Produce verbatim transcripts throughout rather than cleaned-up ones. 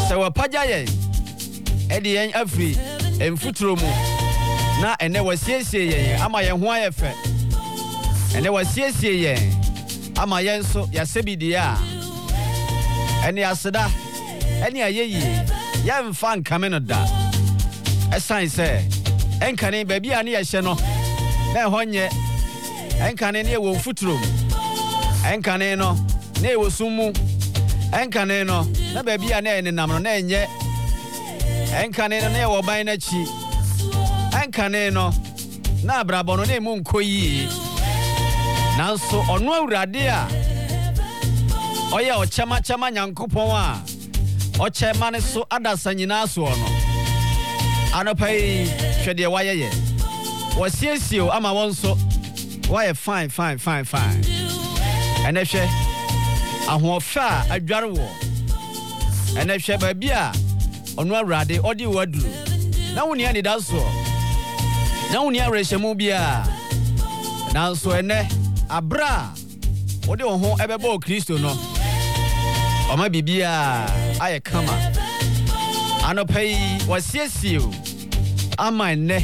So wapaja yen edi yen afri emfuturo mu na ene wasiesie yen ama yen ho ayefe ene wasiesie yen ama yen so yasebidia ene aseda ene ayeyi yemfa nkame no da esan se enkane baabi a ne yehye no na ehonye enkane ne wo mfuturo mu enkane no na ewo sumu enkane no na baabi a na ene nam no na enye enkane no na ewo ban na chi enkane no na abrabo no na emu nkoyi nanso ono awurade a oye ochama chama nyankopon a ochema ne so adasa nyina so no anopai hwede wayeye wasiesio ama wonso waye fine fine fine fine ene hwe ahofa adware wo ene hwe ba bia ono awurade odi waduru na woni ani da so na woni arehemu bia nanso ene abra odi wo ho ebebo Kristo no oma bibia aye kama anopai wasiesio ama ene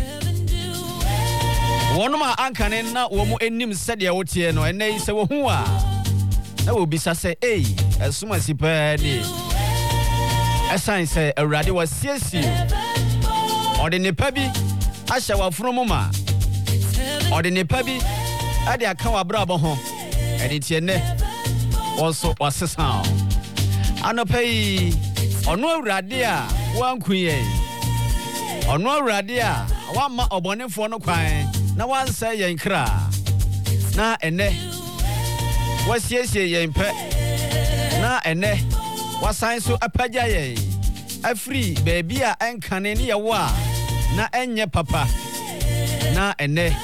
wonuma ankane na wo mu enim sede wotie no ene se wo hu a na wo bisa se ei esuma sipa ni esan se awurade wasiesio ode nipa bi ahya wafromu ma ode nipa bi ade aka wabrabo ho ede tie ne wonso wasesa anopai ono awurade a wankuye ono awurade a wama obonefo no kwan na wansa yen kra na ene wasiesie yen pe na ene wasan so apaja yen afri baabi a enkane ne yewo a na enye papa na ene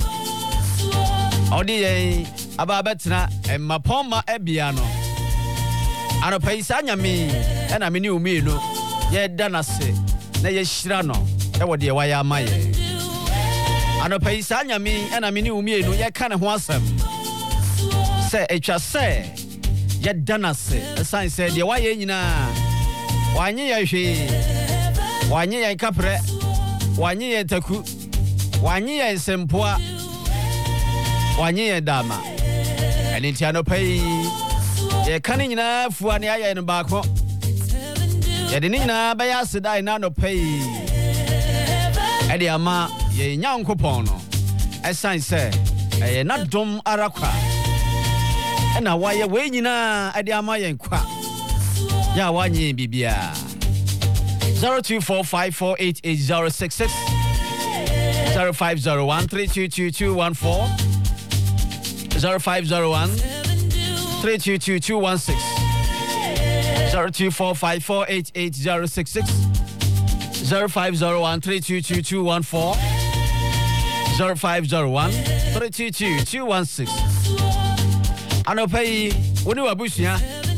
odi yen aba betena emapoma ebia no anopai sa nyame ena me ni umi no ye danase na ye hyira no e wo de waya amaye anopai sa nyame ena me ni umi no ye ka ne ho asem se etwa se ye danase esan se de waya nyina wanye ye hwe wanye ye kapre wanye ye taku wanye ye sempoa wanye ye dama eni ti anopai ye kane nyina fuwa ne aye no baako ye de nyina ba ya sedai na no pay e de ama ye nyankopon no esan se ye na dom arakwa e na waye we nyina e de ama ye nkwa ya wanye bibia zero two four five four eight eight zero six six zero five zero one three two two two one four zero five zero one three two two two one six zero two four five four eight eight zero six six zero five zero one three two two two one four zero five zero one three two two two one six. Anopai woni wabusia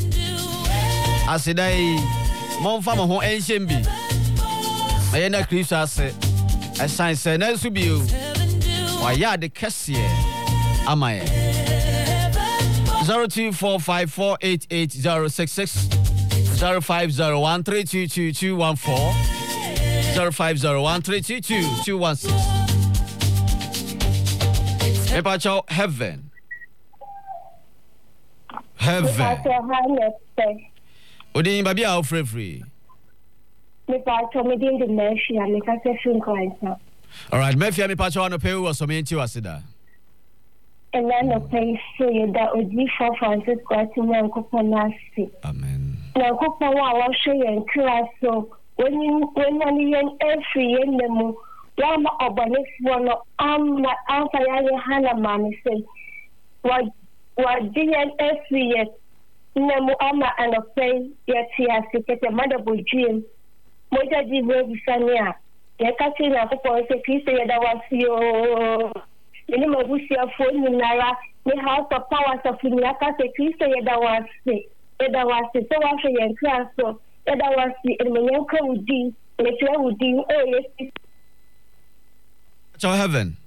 asidai monfa mo ho enhyembi ayena Kristo ase esan se na subio wa ya de kese amaye zero two four five four eight eight zero six six zero five zero one three two two two one four zero five zero one three two two two one six. Epacho heaven. Heaven. Odi baby a free free. Mepacho me din de Murphy and me ka se fin kwaisa. All right, Murphy me pacho no pay was so me nti wasida. And then the place say that Oji for Francis Kwati Nyankopon. Amen. Nyankopon wa wa hwe yen kra so when you when you yen every yen nemu ya ma obanefo no am na amfa ya ye hana ma me say wa wa yen every yen nemu ama and pay yet ya sikete madabojiem moja jiwe bisania ya kati Nyankopon se Kristo ya dawasio Ele mabusia foni nara ni house of power of Nyaka se Kristo yeda wase yeda wase so wa hwe yen kra so yeda wase emenyen ka udi letwe udi o yes So heaven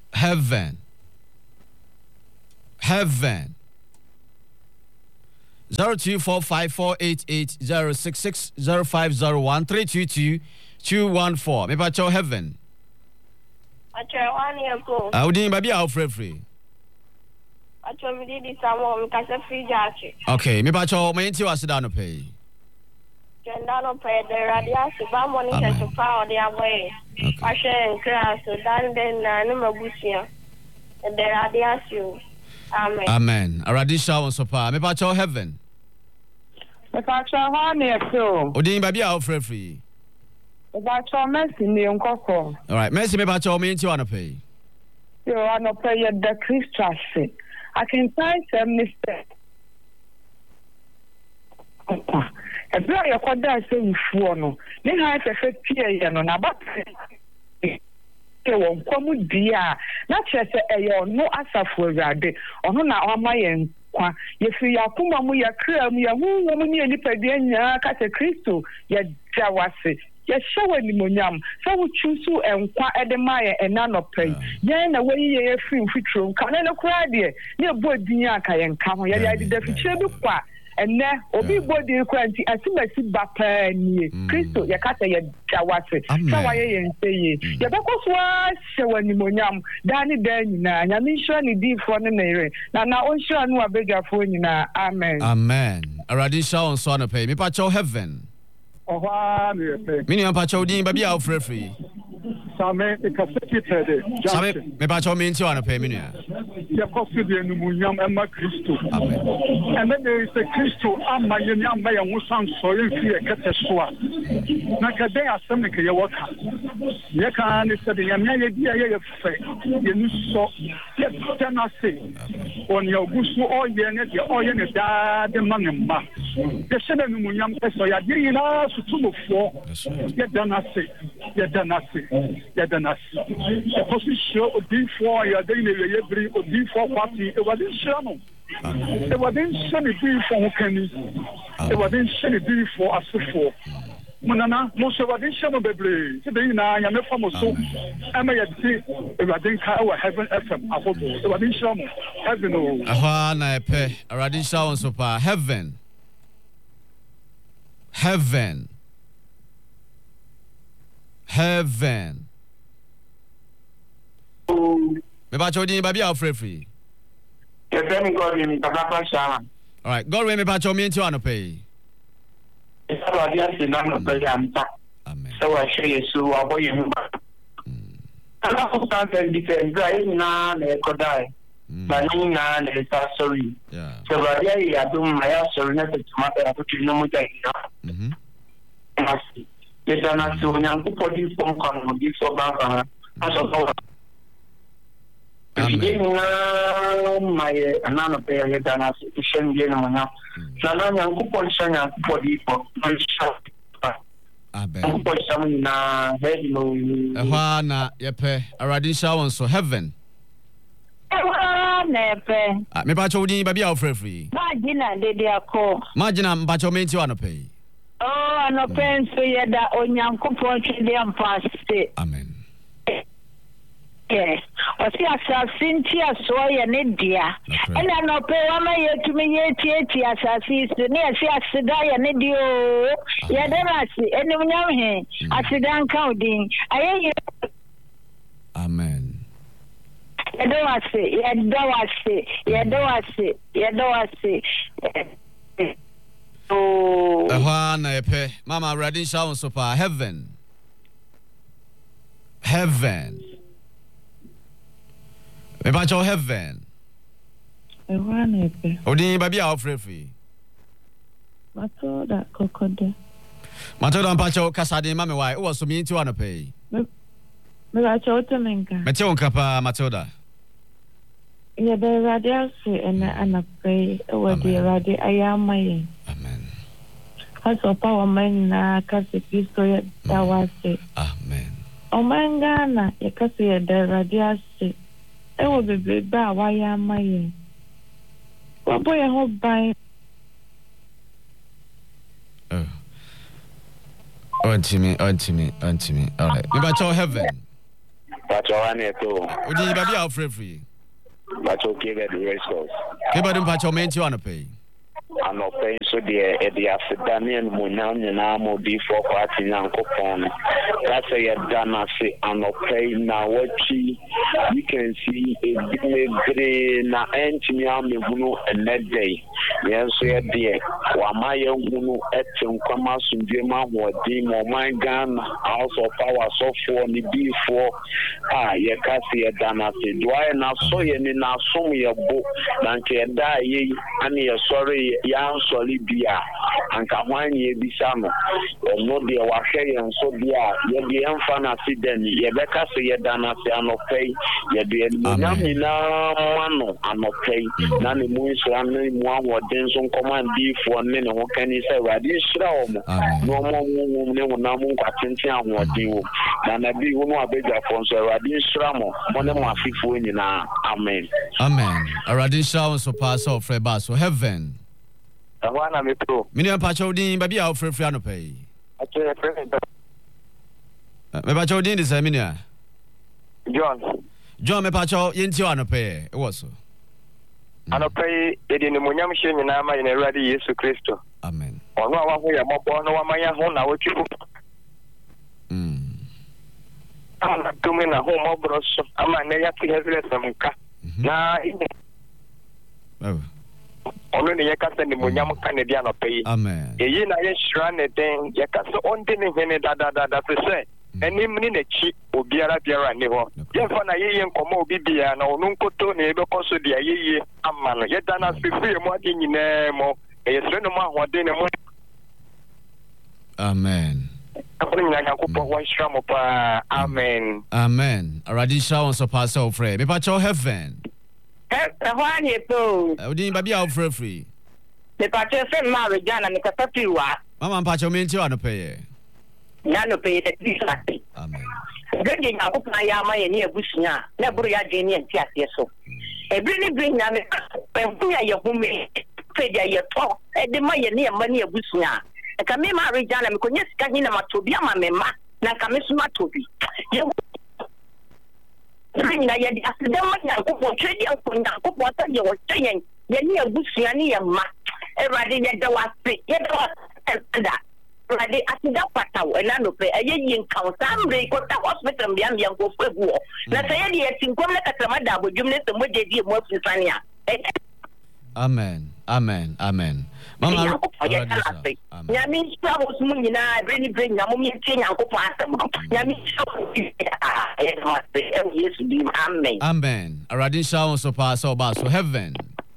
heaven heaven zero two four five four eight eight zero six six zero five zero one three two two two one four. Me pacho heaven. Pacho one year ago. Ah, udin baby a free free. Pacho me did some me kase free jachi. Okay, me pacho me nti wase da no pay. Jenda no pay the radias ba money to power the away. Pacho class so dan den na no mabusia. The radias you. Amen. Amen. Aradisha on sopa. Me pacho heaven. Me pacho one year ago. Udin baby a free free. Me pacho mercy ni nkoko. All right, mercy me pacho me nti wana pay. Yo ano pay the Christmas. I can find some mistake. Ebra ya kwada se ifuo no. Ni ha te fe pie ye no na ba ke won kwamu dia na chese eyo no asafo awurade ono na omaye kwa ye fi yakuma mu ya kra mu ya hu mu ni nipadua nya ka se Kristo ya jawase ye shawe ni monyam so wo chusu enkwa edemaye enanopai ye na we ye free mfitro ka na kura de ne bodin aka ye nka ho ye ya de dafichire bi kwa enne obi body kwanti asimasi bapani Kristo yakata ya jawase sawa ye yense ye bekoswa shewani monyam dani dan nyina nyame nhira ni difo ne nere na na onhira no abegafo nyina amen amen aradisha on so na pay me pacho heaven oha me pe mini am pacho din ba bia ofre free Same ikasepitede Same me pacho me nti wana pay mini ya ya kosidi ni munyam ema Kristo amen and then there is a Kristo amma ye nyamba ya musan so ye fi ekete so a na kade asem ke ye waka ye kan ni se de nyame ye dia ye fe ye ni so ye tana se on ya gusu o ye ne de o ye ne da de manema ye se de munyam so ya diri na sutumofo ye dana se ye dana se ye dana se ye position odifo ya de ne ye bri odifo party e wa din shamo e wa din shame difo hokani e wa din shame difo asofo munana mo se wa din shamo bebre se de na ya me famo so ama ya ti e wa din ka wa heaven F M afoto e wa din shamo heaven o aha na epe already show so pa heaven heaven heaven me ba chodi ba bia free free yes any God in Papa Shaman all right God we me ba chodi me nti wana pay it's about the answer na pay am ta amen so I share you so abo you ba ala ko ta di fe dai na le ko dai ba ni na le ta sorry yeah so ba dia ya dum ma ya sorry na te ma ta ko ti no mo dai mhm asi ye dana so nyam ko podi fon kan mo di so ba ba aso ko amen na my anano pe ye dana so shen ye no na na nyam ko pon shanya ko podi fon amen ko pon sham na he no ehwa na yepe already show on so heaven Ewa nepe ah me ba chodi ba bia free free magina de de akọ magina ba chodi me nti wana pay oh no penso ye da onyankopon twede ampaste amen yes osi asasi nti aso ye ne dia ena no pe wa ma yetumi yetieti asasi so ne asi asida ye ne dio ye da rasi eni munyam he asida nka odin aye amen ye do wase ye do wase ye do wase ye do wase oh ehwa na epe mama ready show so pa heaven heaven me ba cho heaven Ewa nepe odin ba bia free free mato da kokode mato pa cho kasade mama why wo so me nti wana pay me ba cho temenka me te on kapa matilda ye de radio se ena anape ewa de radio ayamaye amen Haso pa waman na kasi Kristo ya dawase. Amen. Omanga na ya kasi ya daradiase. Ewo bebe ba waya maye. Wabo ya hobai. Oh. Auntie me, auntie me, auntie me. All right. Me ba cho heaven. ba cho ane to Odi ba bia free free. ba cho ke the race course Ke ba dum pa cho me nti wana pay. anɔpɛ nso deɛ ɛde aseda ne animuonyam nyinaa ma odiyifoɔ Kwate Nyankopɔn no ka sɛ yɛda no ase anɔpɛ na watwi you can see ebi bebree na ɛntumi amehunu ɛnɛ da yi yɛn nso yɛdeɛ wama yɛhunu ɛte nkwama asomdwe ma ahoɔden ma ɔman Ghana House of Power sɔfoɔ ne diifoɔ a yɛka sɛ yɛda no ase doayɛ n'asɔ yɛ ne n'asom yɛ bo na nka yɛda a yɛyi ane yɛsɔre yɛansɔre bi a anka ho anye yɛbisa no ɔno deɛ wahwɛ yɛn so bi a yɛde yɛmfa no ase da ni yɛbɛka sɛ yɛda no ase anɔpɛ yi yɛde animuonyam nyinaa ma no anɔpɛ yi na ne mu nhyira ne mu ahoɔden nso nkɔma ndiifoɔ ne ne ho kani sɛ Awurade nhyira wɔ mo na ɔma nwowom ne honam nkwatenten ahoɔden wɔ na nabi wo no abɛdwafoɔ nso Awurade nhyira mo mo ne mo afifoɔ nyinaa amen amen Awurade nhyira wo nso paa sɛ ɔfrɛ ba so heaven ɛhɔ na metro mene mpakyɛ wo din baabi a wofrɛfrɛ anɔpɛ yi akyɛ frɛ mepakyɛ wo din de sɛ mene a John John mepakyɛ yɛntie wo anɔpɛ yɛ ɛwɔ so anɔpɛ yi yɛde nimonyam hyɛ nyinaa ma yɛn Awurade Yesu Kristo amen ɔno a waho yɛ mmɔbɔ no wama yɛ ho na wotwi ho ana tumi na ho mmɔborɔ so ama nnɛ yɛate hɛserɛsɛm nka na ɔno ne yɛka sɛ nimonyam ka ne de anɔpɛ yi amen ɛyi na yɛhyira ne den yɛka sɛ ɔnde ne hene dadadada so sɛ anim ne n'akyi obiara biara ne hɔ yɛmfa na yɛyɛ nkɔmmɔ obi biara na ɔno nkoto ne yɛbɛkɔ so deɛ yɛyie ama no yɛda no ase firi mu ade nyinaa mu ɛyɛsrɛ no mu ahoɔden ne mu amen ɛkono nyinaa Nyankopɔn wɔnhyira mo paa amen amen Awurade nhyira wo nso paa sɛ wofrɛ mepakyɛ wo heaven ɛhɔ anyɛ pɛ o wodin baabi a wofrɛfiri mepakyɛ sɛ mma regya na mekasa firi wa mama mpakyɛ wo mentie wo anɔpɛyɛ na no pɛ yɛ tiri sase amen gɛgye Nyankopɔn ayɛ ama yɛ ne abusua a na ɛboro yɛ adwene ne yɛnte aseɛ so ɛbere ne bere nyame ɛho a yɛhome fɛ deɛ yɛtɔ ɛde ma yɛ ne yɛmma ne abusua a ɛka me ma regya na mekɔnyɛ sika hi na matɔ bi ama me ma na nka me so matɔ bi ɛbere nyina yɛde aseda ma Nyankopɔn twɛ deɛ nkɔ Nyankopɔn sɛ deɛ wɔhyɛ yɛn yɛne abusua ne yɛmma Awurade yɛda wo ase yɛda wo ase ɛda Awurade aseda pataw ɛna nopɛ ɛyɛ yie nka wo saa mmerɛ kɔta hospital mbea mbea nkɔfo agu hɔ na sɛ yɛde yɛti nkɔm ne kakrama da abɔdwom ne sɛ mogya die mu afiri sane a amen amen amen mama nyame nhyira wo so mu nyinaa ɛberɛ ne berɛ nyina mom yɛntie Nyankopɔn asɛm nyame nhyira wo ɛwɔ Yesu dim amen amen Awurade nhyira wo so paa sɛ ɔbaa so heaven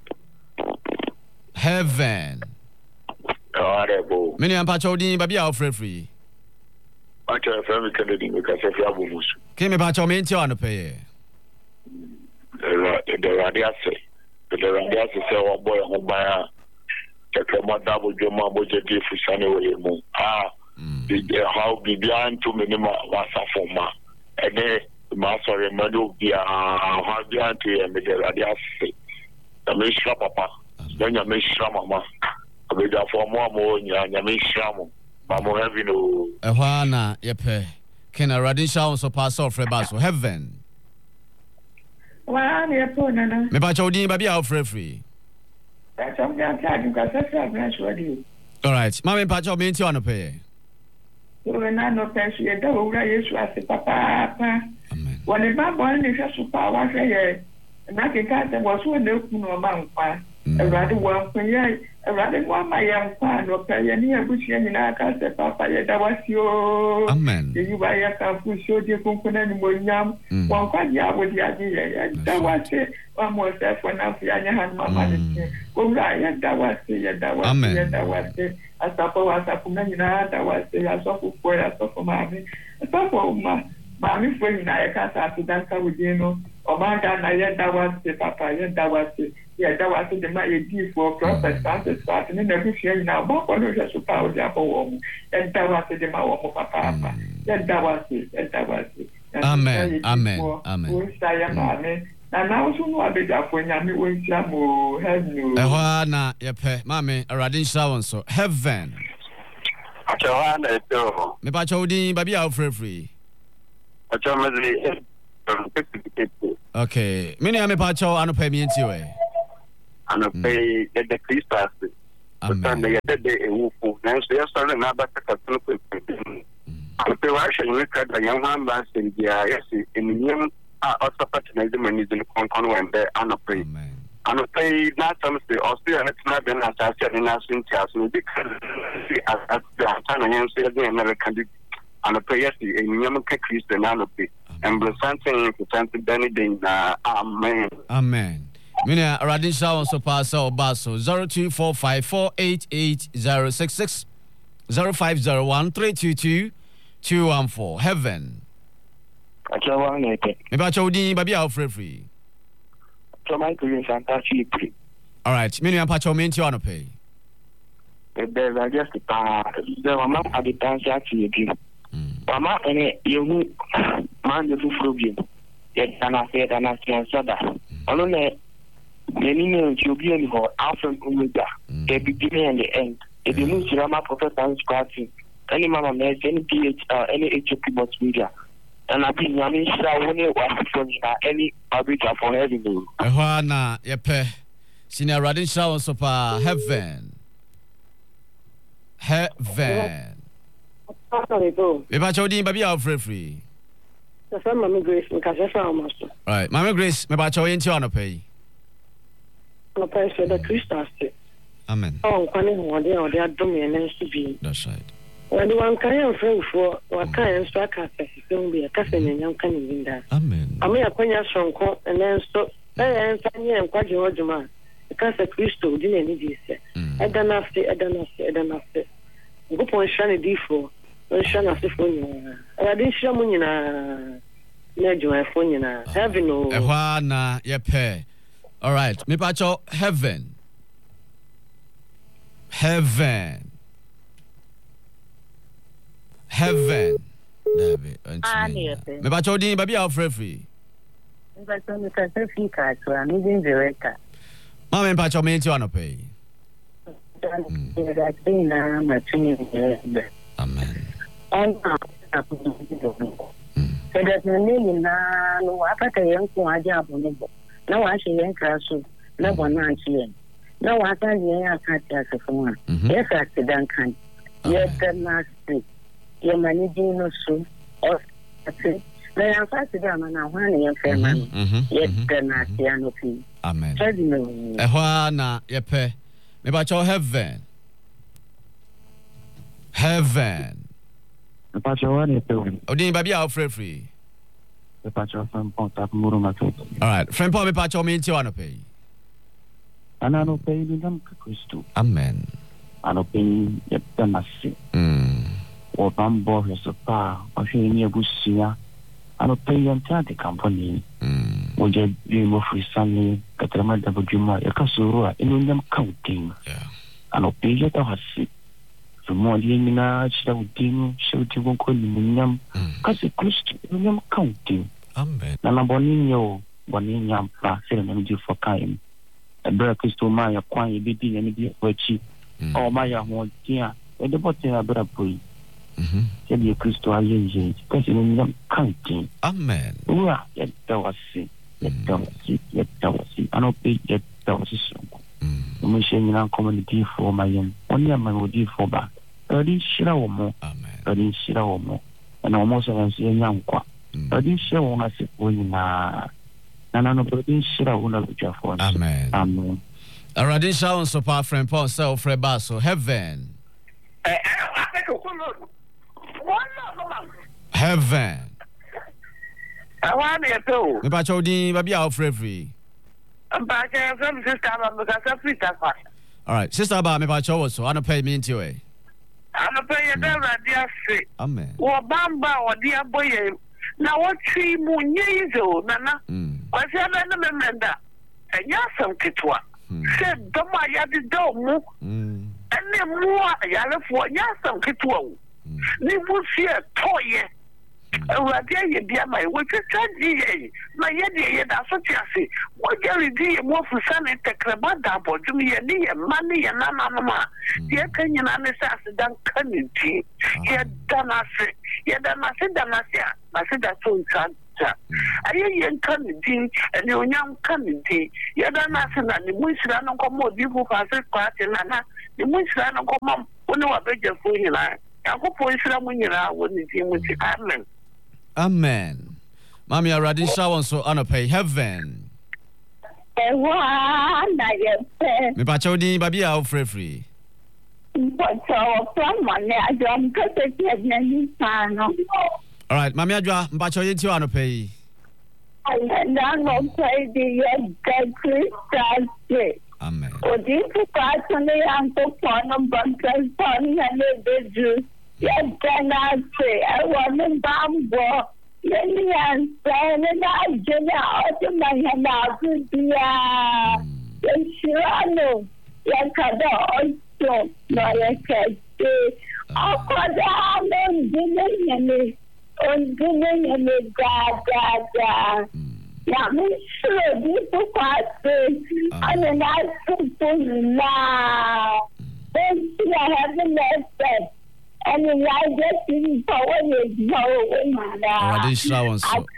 heaven Honorable. Many ampacho din baby a free. Acha family Kennedy because of your bumus. Came a patch of me on the pay. The radiasi. The radiasi say one boy home by a Takama double Joma budget if you send away moon. Ah, the how be behind two minima was a former. And then master remedy be a hard behind to him with the radiasi. The Mishra Papa. Then you Mishra Mama. Abeda for more more nyame hyamo ba mo heaven o ehwa na yepe ken Awurade shawo so pass off reba so heaven wa na yepo nana me ba chawdin ba bia ofre free that's am ga tag ga sasa branch radio all right ma me pa chaw me nti ono pe so na no pension ye da owura Yesu ase papa pa amen woni ba bo ni hwe so pa wa hwe ye na ke ka se wo so na ku no ma nkwa Awurade wa nkwa Awurade wa ma ya nkwa no pe ye ni abusia nyina ka se papa ye da wasio amen ye yu ba ya ka fu so de konkona ni mo nyam wa nkwa dia wo dia di ye da wase wa mo se fo na fi anya han mama ni ko ra ye da wase ye da wase ye da wase asapo asapo na nyina da wase ya so fu fo ya so fo ma mi asapo ma ma mi fo nyina ye ka sa tu dan ka wo di no o ma ga na ye da wase papa ye da wase yeah, that was the my deal for prophet Francis Pat and never share now. But one of the power the upper woman, and that was the Mao Papa. Then that was it, and that was it. Amen, amen, amen. We say, Amen. And now, soon I'll be up when I'm going to have no. Ehwana, yepe, Mammy, a radin shower so heaven. Johanna, me ba chawdin baby a free free. Okay, many am pa chaw anu pay me nti we. And pay the Christus. Amen. The day a whoop, and so yes, I'm not back at the preparation. Look at the young man last in the I S in the young also patronizing when he's in the concon when they're unappaid. And I pay not some say Austria and it's not been as I said in our Sintias, because at the time I am saying American and a prayer in Yamaka Christian Anope and something for something Benny. Amen. Amen. Mina Radisha also pass our basso zero two four five four eight eight zero six six zero five zero one three two two two one four. Heaven. I don't want it. Maybe I told you, baby, I'll free free. So my parents are touchy. All right, Mina Pacho means you want to pay. There's just a part. There were not at the dance actually. Mama, and you man the problem. Yet, and I said, and I can say that. Only many names you'll be in for Alpha and Omega, the beginning and the end. If you move to Rama Professor Scratching, any mama makes any P H or any H O P box media. And I think I mean, I want from any arbiter for heaven. Ehwana, yepe. Senior Radisha also pa heaven. Heaven. Maybe I told you, baby, I'll free free. The same Mammy Grace, because I found master. Right, Mammy Grace, maybe I told you, on a pay. No pay for the Christus. Amen. Oh, Connie, or they are their domain to be. That's right. When one can friend for what kind of struck us, don't be a cousin and young coming in there. Amen. I mean, a quenya strong and then so, and Tanya and Quadjima, because the Christo didn't need this. I don't have to, I don't have to, I don't have to. Go on Shani D4, on Shana Siphonia. I didn't show me in a Nedjo Iphone, heaven or Ehwana, yepe. All right, maybe I told heaven. Heaven. Heaven. Maybe I told you, baby, I'll free free. Mamma and Pacho means you want to pay. Amen. So there's no name now. No, after a young one, no, I see young castle, no one answering. No, I can't hear a cat as a phone. Yes, accident can. Yes, the last week. You're managing no soon. Or, I say, they are faster than I want to your family. Yes, the nasty anopi. Amen. Ehwana, yepe. Maybe I told heaven. Heaven. The Pacho one is doing. Oh, didn't baby, I'll free free. The Pacho from Ponta Murumato. All right, friend Paul, me Pacho means you want to pay. And I don't pay them Christo. Amen. I don't pay yet the massy. Or Bambo has a par, or he near Busia. I don't pay them the company. Would you be more free Sunday, Katrama Dabujuma, Yakasura, in them counting? I don't pay yet or sick. The more Yamina, shouting, shouting, won't call you, because the Christian counting. Amen. Nana Bonino, Boninia, ceremony for time. A breakfast to my acquire baby and be a cheap. Oh, my young dear, and the bottom of a boy. Said the Christo, I use because in them counting. Amen. Oh, yet that was sick, yet that was sick, yet that was sick. I don't pay yet that was so. The machine in our community for my own. Only a man would do for back. Thirty shira or more. Amen. Thirty shira or more. And almost as a young qua. Thirty shira on us when na. And I'm not shira on a for. Amen. Amen. A radisha on so far friend Paul self Fred Basso. Heaven. Heaven. I want it too. Me Pacho din baby I'll free free. I'm back here from sister because I'm free that fast. All right, sister ba me Pacho also. I don't pay me into it. I'm pay you there dear say. Amen. Wo bamba wo dear boy. Na what tree mu nyizo nana. What's your name menda? And yasam kitwa. Said doma yadi do mu. Ene mu yale fo yasam kitwa. Ni mu sie toye. Awurade ye bia mai wo twetwa die na ye de ye da so tiase wo gari die mo fusa ne tekreba da bodum ye ne ye mane ye na na ma ye kanyina ne sa asidan kaniti ye dana se ye dana se dana se na se da so ntanta aye ye kaniti ene onyam kaniti ye dana se na ne mu sira no komo di fu fa se kwate na na the Musra no come on no better for you. I go for Islam when you see with the Amen. Amen. Mami Aradisha wants to honor pay heaven. Me pacho di baby a free free. But so from money I don't get it any time. All right, Mami Adwa, mpacho yenti honor pay. I don't pray the Christian day. Amen. O di fu pacho ne anko pono bankan pon na le beju. Ya dana se I want bambo. Then and then I did out of my hand out to the Shirano. Yakado also, no, I said, oh, I'm on dinner on dinner Gaga. Now, I'm sure people pass and then I put them now. Then I haven't left. And I just didn't power Radisha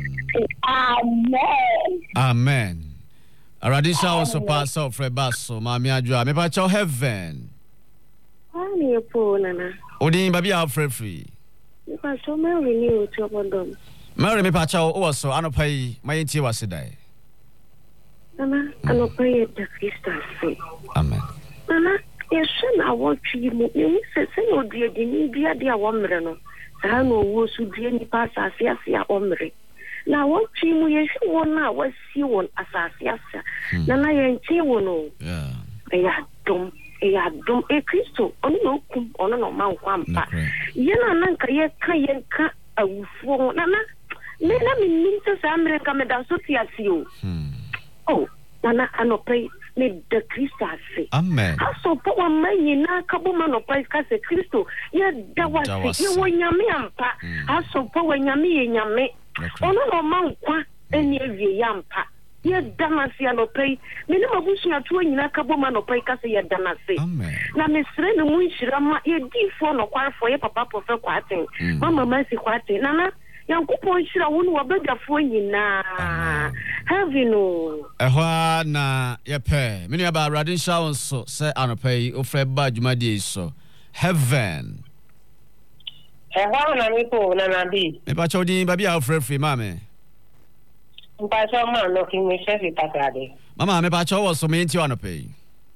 Amen. Amen. Radisha also pass out for Basso, Mammy Adwa, me pacho heaven. I'm your poor Nana. Odin baby out free free. You can so marry you to abandon. Mary me pacho also, I don't pay my auntie was today. Nana, I don't pay it the Christian. Amen. Nana. Yes, I want you. You say, "No, dear, dear, dear, dear, woman, no. I know who should be any pass as yes, yeah, ombre. Now, what you yes, one now was you on as yes, then I ain't you no. Yeah, I had dumb, I had dumb a crystal on no cum on no mount one pack. You know, Nanka, ye can cut a fool, Nana. Let me mean to America, Madame Sophia, you. Oh, Nana, I no pay. Me the Christo say. Amen. Aso po wa manyi na kabo man of Christ ka se Christo. Ye da wa se ye wo nyame ampa. Aso po wa nyame ye nyame. Ono no man kwa eni ewie ya ampa. Ye da na se anopei. Me ne mabusu na to nyina kabo man of Christ ka se ye da na se. Amen. Na me sre no mu nhira ma ye di fo no kwa fo ye papa profe kwa aten. Mama ma si kwa aten. Nana Yankupon shira wonu wabedafo nyina heaven o ehwa na yepe menu aba radin shawo so se anopai ofre ba dwumadi so heaven ehwa na mipo na nabi me pa chodin ba bia ofre free mama mpa so ma no ki me se takade mama me pa chowo so me nti anopai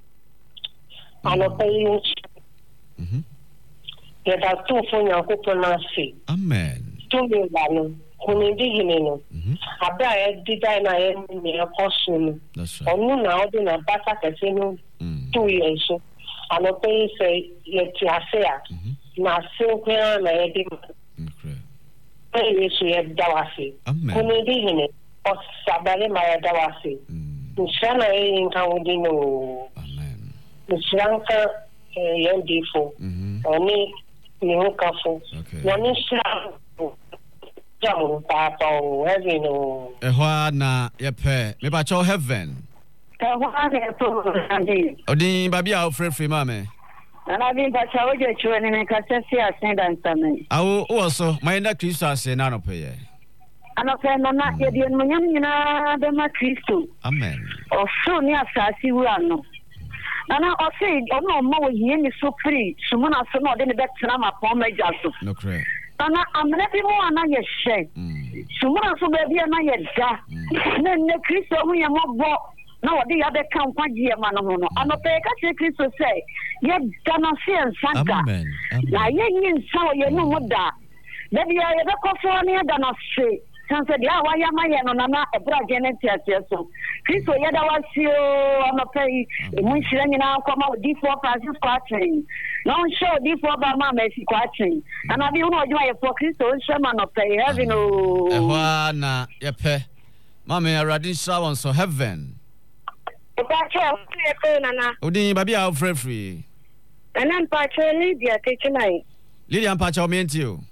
anopai mhm ya da tu fo Yankupon na se amen Tomi bano, kuni digine no. Abra e dida na e ni apostle no. Onu na odi na basa kese no two years so. Ano pe se ye ti asea. Na se kwa na e di. Okay. Yesu ye dawase. Kuni digine o sabale ma ye dawase. Nsana e nka odi no. Amen. Nsranka e ye difo. Oni ni hokafo. Na ni sra Jamu papa o heaven o ehwa na yepe me pa cho heaven ehwa na to andi odin babia o free free mama ana bi ba cha oje chwe ni me ka sesi asen dan tame awo wo so my na Christo asen na no peye ana fe na na ye di munyam nyina be ma Christo amen o so ni asasi wu ano ana o se o no ma wo yie ni so free sumuna so no de ne betra ma pon ma jaso no cre ana amna bi mo ana ye hye sumuna so be bia na ye da na ne Christo hu ye mo bo na wodi ya be kan kwagie ma no no ano pe ka se Christo say ye da na se nsanga na ye nyin sa ye no mo da da bia ye be kofo ne da na se sanse dia wa ya ma ye no na na ebra genetic so Christo ye da wasio ano pe mu nhira nyina kwa ma di for Francis Quatrin no show di for ba ma Messi Quatrin ana bi hu no jwa ye for Christo shema no pe heaven o ehwa na ye pe mama Radin Shawon so heaven e pa che e pe na na odin ba bia o free free ana pa che Lydia te chinai Lydia pa che o menti o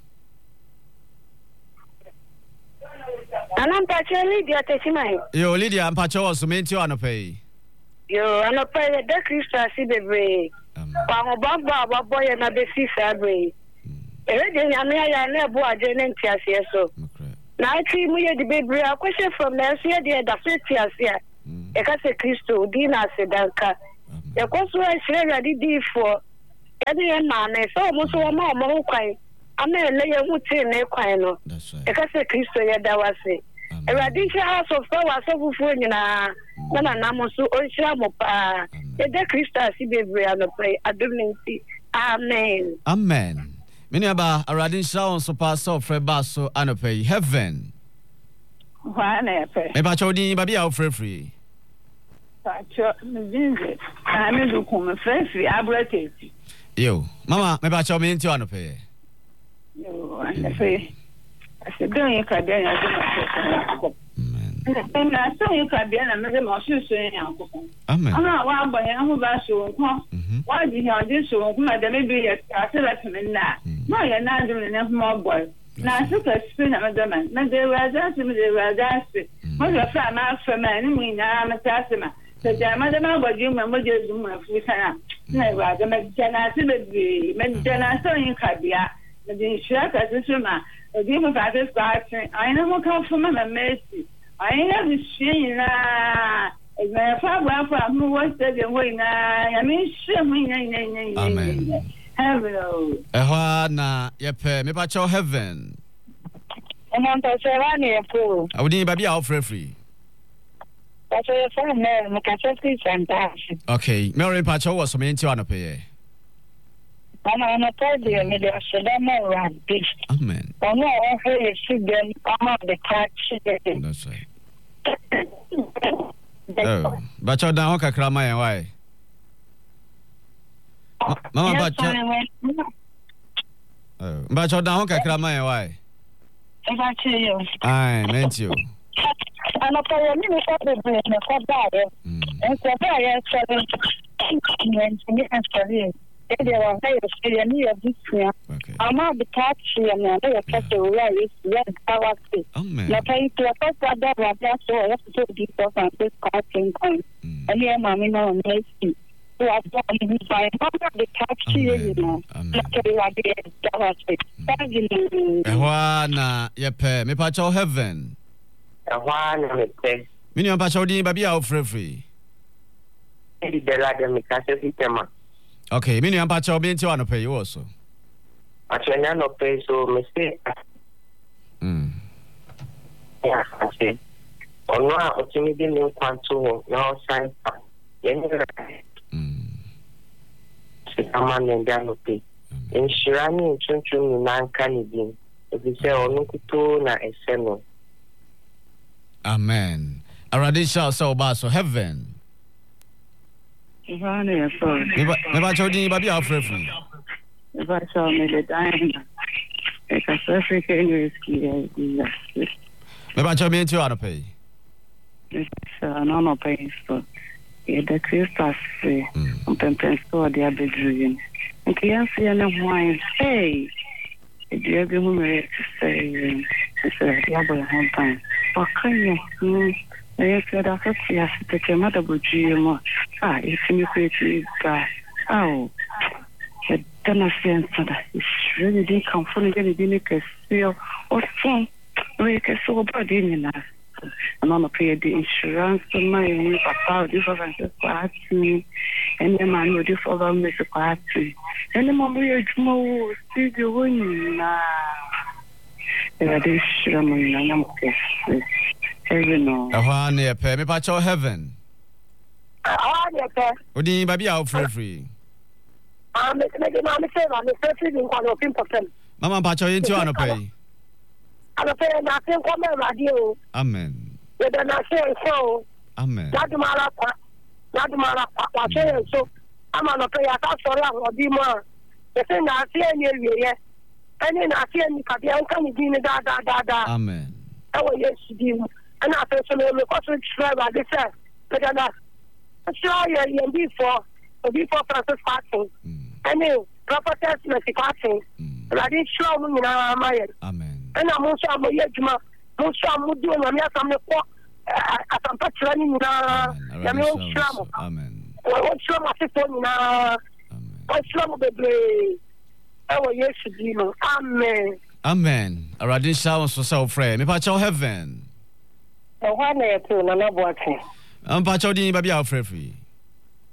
ana pa che Lydia te chinai yo Lydia pa che o so menti o anopai yo anopai de Christo asi bebre pa mo baba baba ye na be si sabre e de nyame ya na ebu ade ne ntiase so na ati mu ye de bebre akwese from na so ye de da fiti ase e ka se Christo di na se danka The question is ready for any man. So, most of my mom cry. I may lay a wood in a quino. That's right. Because a Christian, that was it. A radical house of flowers of Funia, Nana Namosu, or Shamopa, the Christa, Sibi, and the play. I don't see. Amen. Amen. Many about a radical so pass off for Basso and pay heaven. One epe. Eba chodi babi a free free. Pacho mzinze. Ame do come free free abrate. Yo, mama, me ba cho me nti anu pe. Yo, ande fe. Ase don ye ka bia ya do. Amen. Na so ye ka bia na me de mo susu yankopon. Amen. Ana wa agba ya hu ba so nko. Wa di ya di so nko na de me bi ya atela tmenna. No ye na do ne ho boy. Na suka spin na madama na de waza se me de waza se mo je fa ma fa ma ni mu nya ma ta se ma se ja madama gboju ma mo je zum ma fu sana na waza ma jana se be me jana so yin ka bia na de shira ka se so ma o di mo fa se sta ai na mo ka fu ma na mesi ai na bi shi na e na fa gba fa mo wo se de wo na ya mi shi mu nya nya nya. Amen. Hello. Ehwa na yepe me pa cho heaven. Omonto serani epo. Awudi babi a free free. Pacho yefa na me ka se fantastic. Okay, me pa cho was me nti anu pe. Ana na pedi me de sedama rugby. Amen. Ono o fe si dem ama de catch. That's right. Oh, but cho down kakra ma yen why? Mama bacha. Oh, bacha down kakra ma yen why? Bacha yo. Ai, meant you. Ana pa yo ni ko be be na ko ba ye. En ko ba ye so ni ni an story. E de wa ha yo se ya ni ya busia. Ama de catch ya na de ka se wa ye ya power se. Na pa itu ko pa da wa da so ya so di so fan se ka tin kan. Ani ya mami na na si. So I thought you would find the taxi, you know. Ehwa na yepe me pa cho heaven. Ehwa na mepe. Mini pa cho din babi a free free. Edi bela de me ka se sistema. Okay, mini pa cho bi nti wa no pay you also. Achenya no pay so me say. Mm. Yeah, I say. Ono a otimi bi me kwanto na o sign. Yenye Amane ndano pe. Inshirani nchunchu ni nanka ni bin. Ebise onu kuto na eseno. Amen. Already shall so baso heaven. Ivane yaso. Me ba chodi babi a free free. Me ba so me le dine. E ka so free ke ni ski ya. Me ba chodi me nti wa no pay. So no no pay so. The Christmas on Pempenso, the Abedrian. And can see any wine. Hey, if you have been to say, the other home time. Or can you? I said, I thought yes, the Camada would you. Ah, if you create that. Oh, the Tennessee that is really didn't come from the Guinea feel or some. We can so bad in us. And on the pay the insurance to my papa, different party, and the man with this other Mister Party. And the mom will more see the winning. And I did show me, and I'm okay. Heaven, no. A one near pay me patch or heaven. Ah, yes, Udi baby out free free. I'm making a man say, I'm a free in one of percent. Mama patch or into an pay. I'm a fair nothing come radio. Amen. With an say so. Amen. Not Mara, not Mara, so I'm on a pay at us or be more. The thing I see any year, and then I see any Capian can be da da da da. Amen. Oh, yes, you and I personally also try by this. But I'm not sure you're before, before process passing. And then proper test passing. But I didn't show me in our mind. Amen. And I'm also a yajma, also a mudu, and I'm not some at some patroni na Yamin Shram. Amen. What Shram is on na what Shram be oh, yes, you Amen. Amen. A radical so so friend. Me patch heaven. The one to Nana Boatin. I'm patch out in baby out free free.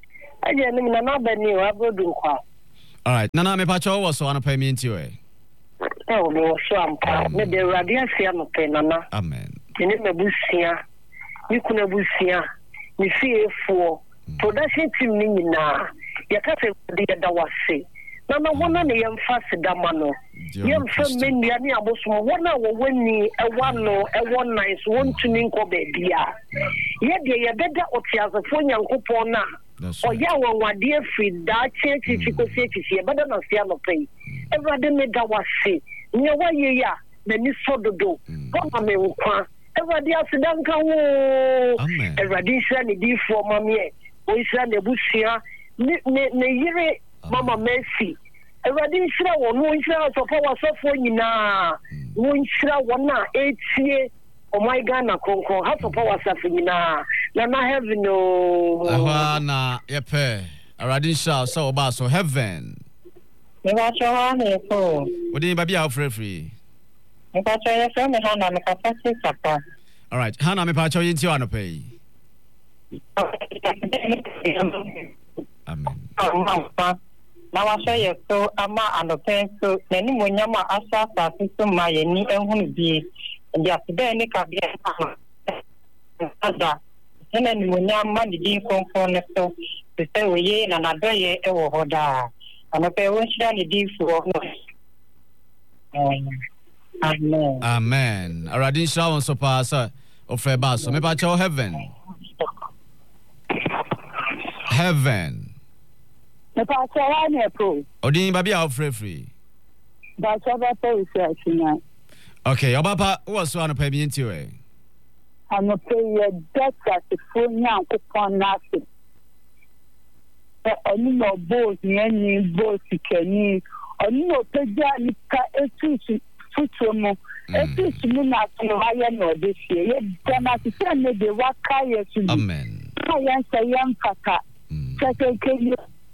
aje ni na na bani wa bodu kwa. All right, nana me pa cho wo so anopa mi nti we. Eh o me wo so ampa me de radia sia no pe nana. Amen. Ni me busia. Ni kuna busia. Ni fiefo. Production team ni nyina. Ya ka se de da wase. Nana wona ne yemfa sidama no. Yemfa menua ni aboso wona wo wani ewa no ewo nice wontumi nko baabia. Ye de ye beda otiazefo nyankopon na. Oya wonwade afri da chechi kosi chechi beda na sia no pay. Everade me da wase. Nye wa ye ya na ni sododo. Ko me nkwa. Everade asidanka wo. Everade sha ni di for mamie. O isra ne busia ne ne yire Mama Mercy. Everybody shira won no shira so for wasofo nyina. Won shira won na etie o my Ghana konkon ha so for wasofo nyina. Na na heaven no. Ahwa na yepe. Everybody shira so ba so heaven. Me ba cho na ko. Odi ba bia free free. Me ba cho ye free me ha na me ka fasi sapa. All right. Hana me pa cho yin ti wano pay. Amen. Na wa share so ama anopen so nani monyama asa sa so ma ye ni ehunu bi dia sebe ni ka bi ada ene ni monyama ni din konfon ne so se we ye na na do ye e wo hoda anope wo shira ni din fu no. Amen. Amen. Aradin shawon so pa so ofre ba so me pa cho heaven. Heaven. Me pa cho wa ne pro. Odin ba bia ofre free. Ba cho ba po isi asinya. Okay, obapa wo so anopa bi nti we. Anopa ye data se fo nyankopon na se. E oni no boss ni ani boss kani. Oni no peja ni ka etu futu mo. Etu mu na so ha ye no de sie. Ye dama se ne de wa ka ye su. Amen. Ayan sayam kaka. Sake ke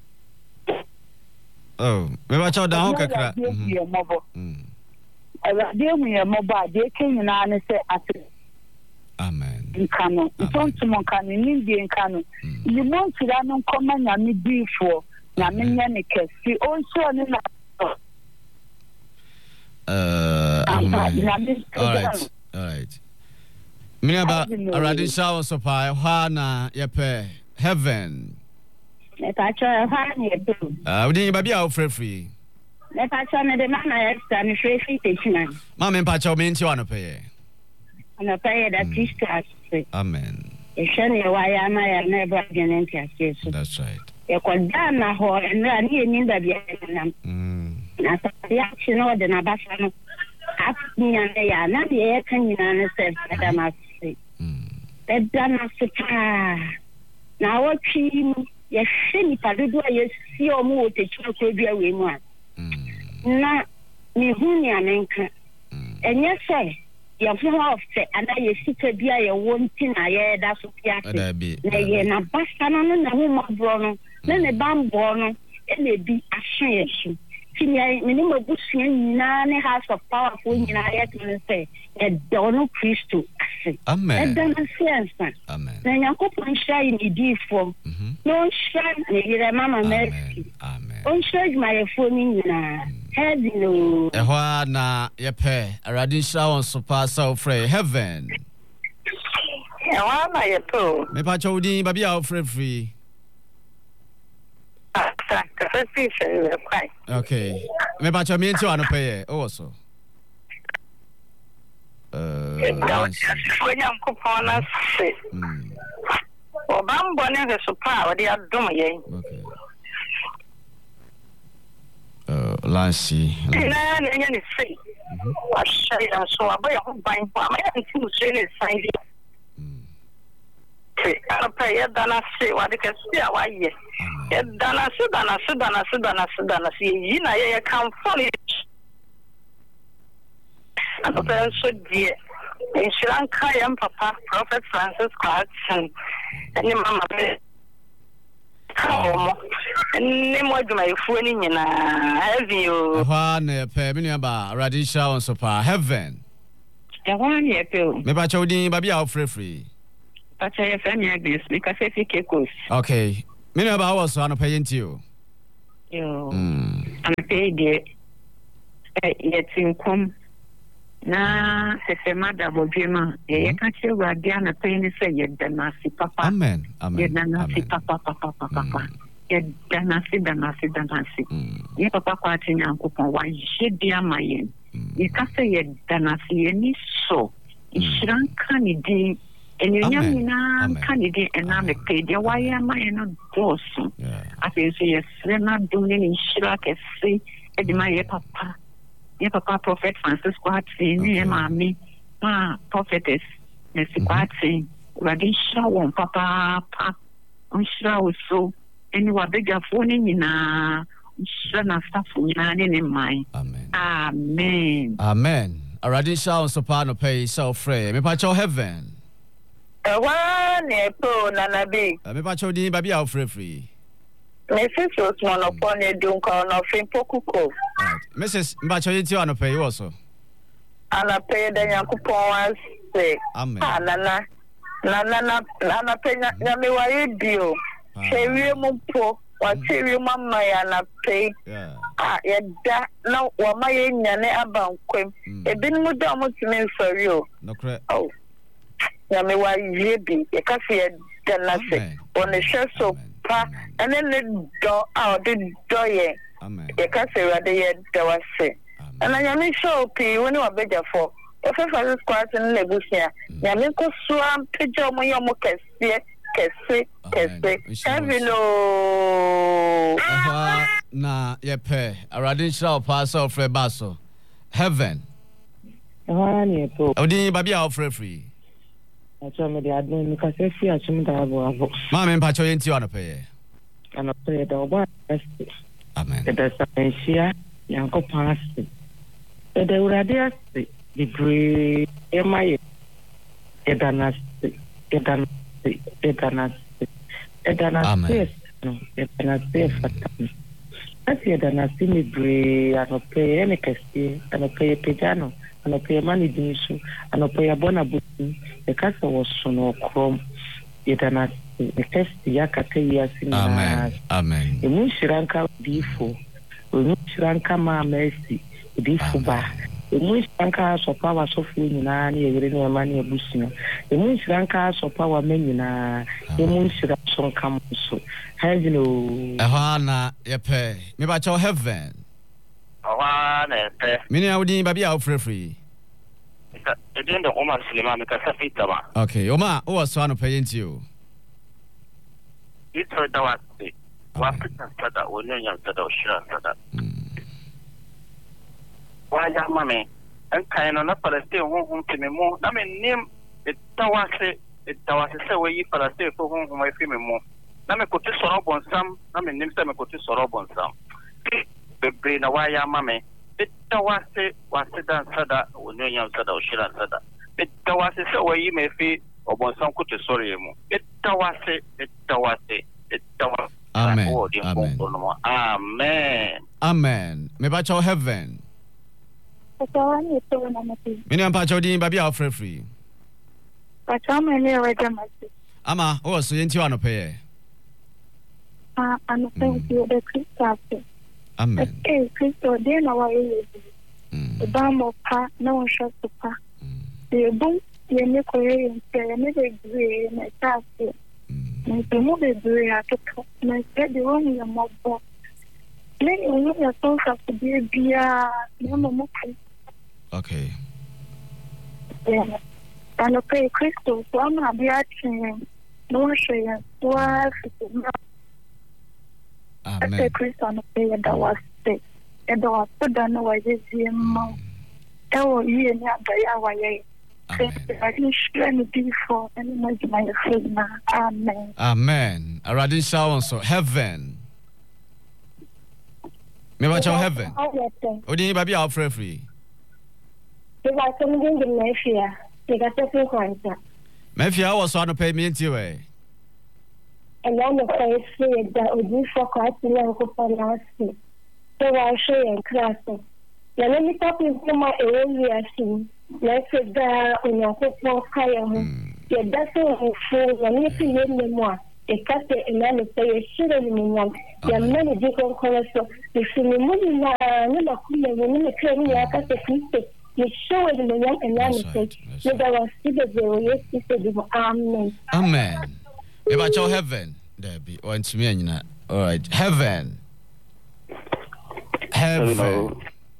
Oh, me ba cha da ho kakra. Mm. Ala de mu ye mo ba de ke nyina ne se ate. Amen. Nkano. Ntonto mo nkano ni de nkano. Ni mo ntira no nkoma nya me bifo. Na me nya ne kesi. O so ne na. Uh, amen. All right. All right. Me aba already show so pa ha na ye pe heaven. Me pa cho ha ni do. Ah, we din ba bia ofre free. Me pa cho me de na na extra ni free free techina. Ma me pa cho me nti wa no pe. Ana pe da Christus. Amen. E shani wa ya na ya na ba genen ti aseso. That's right. E ko da na ho na ni ni da bia na. Mm. Na ta ya chino de na ba sa no. Apnya na ya na de e kan nyina na se da ma se. Mm. E da na se pa. Na wo twi ye sheni pa dodo ye si o mu o te chino ko bia we mu a. Mm. Na ni hu ni anenka. Enye se ya fu ha ofse ana ye sika bia ye wonti na ye da so pia se. Na ye na basta no na hu ma bro no. Na ne bambo no e na bi ahye ye su. Tinya mini mabusia nyina ne house of power for nyina ye tun say e dono Christo ase. Amen. E dono sense. Amen. Na yakopon shai ni di form. No shai ne yire mama Mercy. Amen. On shai my phone nyina. Hello. E ho na ye pe aradi sha won so pa so free heaven. E ho na ye to. Me pa chodi ba bia free free. Okay. Me ba cho me nti wa no pay. O so. Uh. When coupon us say. O bambo ne so pa o dia dum ye. Okay. Uh, Lancy. Na na nya ni say. Wa shai na so abai ho ban pa ma ya nti so ne sai di. Ana pay ya dana say wa de ke sia wa ye. Dana Sudana Sudana Sudana Sudana si yina ye kan foni ano pe so die in Sri Lanka yam papa Prophet Francis Clarkson ani mama be kaomo ni mo duma ifu ni nyina heavy o ha na pe me ba radisha on so pa heaven e wa ni pe o me ba chodi ba bia free free pa che ye fe mi Agnes me ka fe fi kekos okay Me no ba was on pay into you. Yo. I'm paid it. Yet in come. Na se mada bojema e ka che wa dia na pe ni se ye dana si papa amen amen ye dana si papa papa papa ye dana si dana si dana si ye papa kwa tinya nkopon wa ye dia mayen ye ka se ye dana si ye ni so ishran kanidi enyanya mina kanidi ena me pe dia wa ya mayen doso afi se ye srena dunni ni shira ke se e di ma ye papa ye papa prophet Francis Kwatsi ni mami ah prophetess Messi Kwatsi radisha won papa pa unshira so eni wa bega foni nyina unshira na staff nyina ne ne mai amen amen amen radisha on so pa no pay so free me pa cho heaven e wa ne po na na bi me pa cho din ba bia free free Missus Osman upon a dunker of Pokuko. Missus Mbacho, you are not pay also. And I pay the Yakupon say, Nana, Nana, Nana Pena, Namiwa Dio, Cherry Mumpo, or Cherry Mamma, and I pay. Ah, yet that no, or my Yane about Quim. A bin Mudamus means for you. No credit. Oh, Namiwa Yebi, a coffee at Danase, on the chef so. And then the door out the door, yeah. You can say what they had, there was say. And I am sure, P, when you are better for. If I was quite in Lebusia, Yamiko swam, Pijama Yamokas, Kesse, Kesse, have you know? Na, ye pay, a radical pass off for Basso. Heaven. Oh, didn't baby out for free. I told me the admin because I see a chimney. Mamma and Pacho into on a pay. And I pray the one. Amen. The Sapensia, Yanko Pasti. The Uradiasti, the Bree, Emma, Edanasti, Edanasti, Edanasti, Edanasti, Edanasti, I see Edanasti, me Bree, and I pay any casting, and I pay a piano. And I pay money dinner, and I pay a bonabuti. The castle was soon or chrome. Yet an the test yakate yasin. Amen. Amen. The moon shranka before. The moon shranka ma mercy. The before bar. The moon shranka so power so few in any every money a bushing. The moon shranka so power menina. The moon shrank come so. Have you know? Ahana, ye pay. Me about your heaven. Mini audi baby out free free. The woman Slima because okay, Oma, who was one paying to you? It's her that was that when you young to that. Why, young mammy, and kind of not for the stay home to me more. I mean, name it was it was a way for a stay for whom I feel more. Let me put this sorrow on some. I mean, name time I put this sorrow on some. The brain away, young mammy. It was it was it done sada when you young sada or shira sada. It was it so way you may feel or want some good sorry. It was it, it was it, it was. Amen. Amen. Amen. Amen. Me ba cho heaven. Mini am pa cho din baby out free free. Pa cho me ne we jamasi. Ama, o so yenti wa no pe. Ah, ano thank you the Christ. Amen. Eh, Christo, de na wa ye. E ba mo pa na won sho pa. E bu ye ne ko ye ye ne de gre na ta se. Na to mo de gre a to na se de won ya mo bo. Le ni ya so sa ku bi bia na mo mo. Okay. Yeah. Ano pe Christo, so am bia chin. No sho ya. Wa Amen. Ate Kristo no pe da wase. E da wase da no wa jezi mo. E wo yi ni abaya wa ye. Amen. Amen. Amen. Aradin shall so heaven. Me watch out heaven. Odi baby out free free. You got something in Mafia. You got something kwanta. Mafia was on to pay me into way. And then the face said that Odi for kwati na kupanasi. So I show you class. Ya nemi papi kuma ewe ya si. Na se da unyakupo kaya ho. Ya da se ho ya nemi ti ye me mo. Ekate enano say shire ni munyam. Ya mene di konkole so. Nisini muni na nima kume wini kreni ya kase Kristo. Yeshua ni munyam enano say. Nida wa sibe zero yesi se dimu. Amen. Amen. Eba cho heaven. There be. O ntimi anyina. All right. Heaven. Heaven. Hello.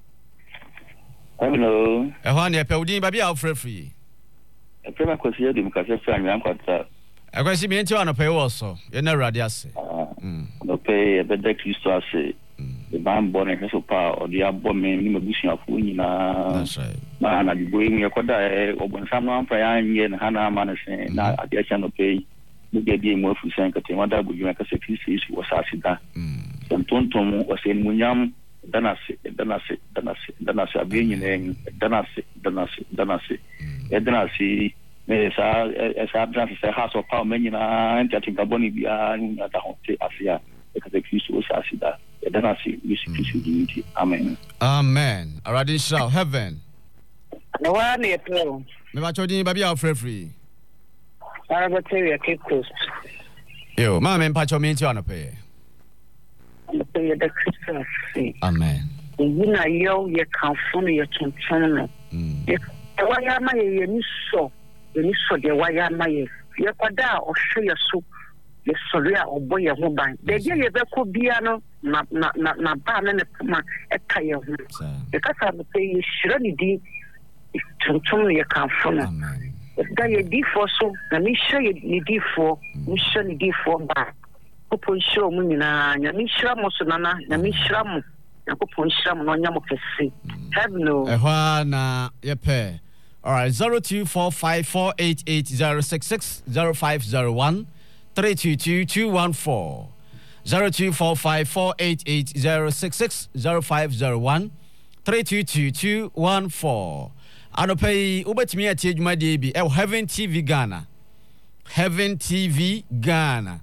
Hello. Ehwan ye pe udin ba bia ofre free. E prema kwesi yedi mkase fra nyan kwata. E kwesi mi enti wa no pe wo so. Ye na Awurade ase. Mm. No pe e be de Kristo ase. E ba mbo ne so pa o dia bo me ni mabusuafo nyina. That's right. Ma na dibo emu yekoda e obonsam no ampa ya nye na hana ama ne se na ade acha no pe. Mu ge bi emu afu sen kete wada bu yu kase Kristo isi wo sa sida. Mm. Tonton o se munyam danase danase danase danase abienyi ne danase danase danase e danase me sa sa danase sa haso pa menyina enti atinka boni bia nya da honte asia e ka Kristo sa sida e danase Yesu Kristo dinti. Amen. Amen. Already shall heaven. No one yet no. Me ba chodin ba bia free free. Arabateria Cape Coast. Yo, ma me pa chomi nti ano pe. The the Christian say. Amen. You know, yo, you can't find your channel. The wire my you so, you so the wire my you kwada or share your soup, the soria or boy your home bank. The day you could be no, na na na na ban and a puma a tire. Because I would say you should be channel you can't find. If that you D for so, let me show you the D for, you show the D for back. Kupon show mu na nyame hira mo so nana nyame hira mo yakopon hira mo no nyamo kese have no ehwa na yepe. All right, zero two four five four eight eight zero six six zero five zero one three two two two one four zero two four five four eight eight zero six six zero five zero one three two two two one four. Anopai ubetimi atie dwuma de bi e Heaven T V Ghana. Heaven T V Ghana.